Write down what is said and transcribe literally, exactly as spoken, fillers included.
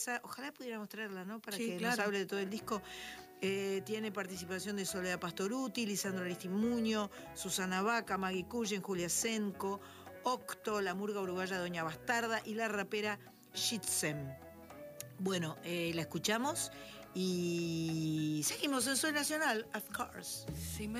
Ojalá pudiéramos traerla, ¿no? Para sí, que claro. nos hable de todo el disco. Eh, tiene participación de Soledad Pastoruti, Lisandro Aristimuño, Susana Vaca, Maggie Cullen, Julia Senco, Octo, la murga uruguaya Doña Bastarda y la rapera Shitsem. Bueno, eh, la escuchamos y seguimos en Soy Nacional, of course. Si me